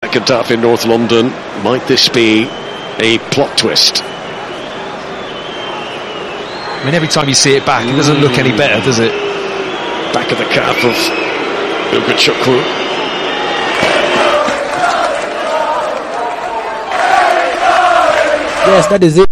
second half in North London. Might this be a plot twist? I mean, every time you see it back, it doesn't look any better, does it? Back of the calf of Ugochukwu. Yes, that is it.